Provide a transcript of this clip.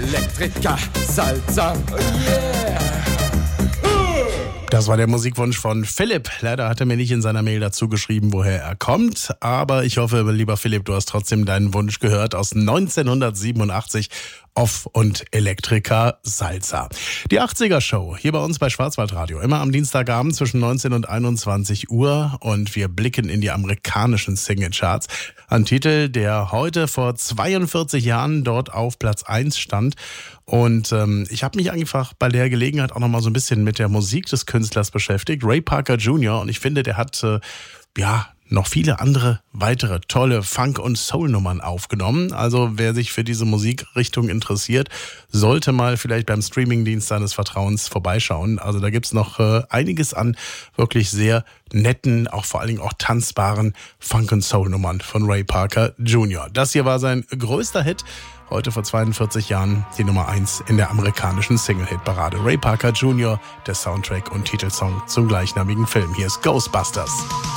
Elektriker Salsa. Oh yeah! Das war der Musikwunsch von Philipp. Leider hat er mir nicht in seiner Mail dazu geschrieben, woher er kommt. Aber ich hoffe, lieber Philipp, du hast trotzdem deinen Wunsch gehört aus 1987. Off und Elektriker Salsa. Die 80er-Show hier bei uns bei Schwarzwaldradio. Immer am Dienstagabend zwischen 19 und 21 Uhr. Und wir blicken in die amerikanischen Singlecharts. Ein Titel, der heute vor 42 Jahren dort auf Platz 1 stand. Und ich habe mich einfach bei der Gelegenheit auch nochmal so ein bisschen mit der Musik des Künstlers beschäftigt. Ray Parker Jr. Und ich finde, der hat noch viele andere weitere tolle Funk- und Soul-Nummern aufgenommen. Also wer sich für diese Musikrichtung interessiert, sollte mal vielleicht beim Streamingdienst seines Vertrauens vorbeischauen. Also da gibt's noch einiges an wirklich sehr netten, auch vor allen Dingen auch tanzbaren Funk- und Soul-Nummern von Ray Parker Jr. Das hier war sein größter Hit. Heute vor 42 Jahren die Nummer 1 in der amerikanischen Single-Hit-Parade. Ray Parker Jr., der Soundtrack und Titelsong zum gleichnamigen Film. Hier ist Ghostbusters.